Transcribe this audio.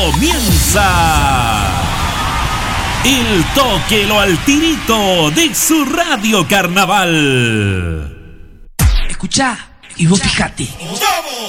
Comienza el toque lo al tirito de su radio Carnaval. Escuchá y vos fijate.